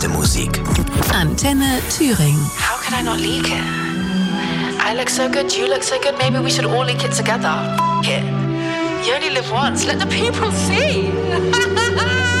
beste Musik. Antenne Thüringen. How could I not leak it? I look so good, you look so good, maybe we should all leak it together. It. You only live once, let the people see.